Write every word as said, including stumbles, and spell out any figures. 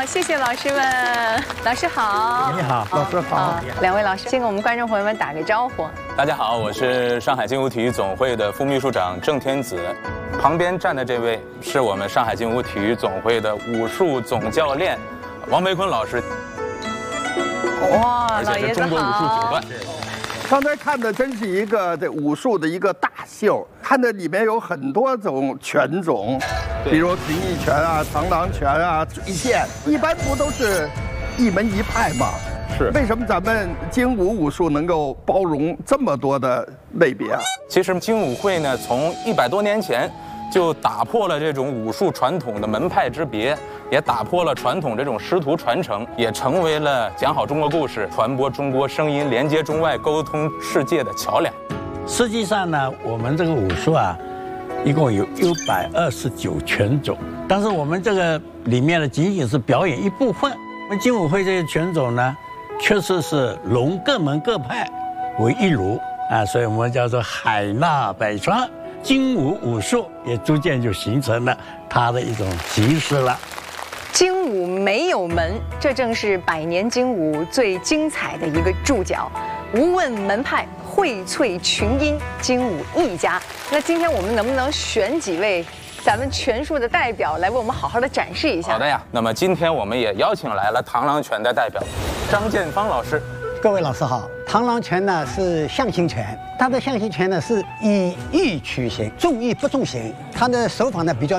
谢谢老师们，老师好。 你好，老师好。 啊，两位老师，先给我们观众朋友们打个招呼。 大家好，我是上海劲舞体育总会的副秘书长郑天子，旁边站的这位是我们上海劲舞体育总会的武术总教练王培坤老师。 哇， 而且是中国武术九段。 刚才看的真是一个这武术的一个大秀，看的里面有很多种拳种，比如形意拳啊、螳螂拳啊、坠剑，一般不都是一门一派吗？ 是。 为什么咱们精武武术能够包容这么多的类别啊？ 其实精武会呢，从一百多年前就打破了这种武术传统的门派之别，也打破了传统这种师徒传承，也成为了讲好中国故事、传播中国声音、连接中外、沟通世界的桥梁。 实际上呢，我们这个武术啊，一共有一百二十九拳种，但是我们这个里面呢，仅仅是表演一部分。我们精武会这些拳种呢，确实是融各门各派为一炉啊，所以我们叫做海纳百川。精武武术也逐渐就形成了它的一种形式了。 精武没有门，这正是百年精武最精彩的一个注脚。无问门派，荟萃群英，精武一家。那今天我们能不能选几位咱们拳术的代表来为我们好好的展示一下？ 好的呀，那么今天我们也邀请来了螳螂拳的代表张建芳老师。 各位老师好，螳螂拳呢是象形拳，它的象形拳呢是以意取形，重意不重形，它的手法呢比较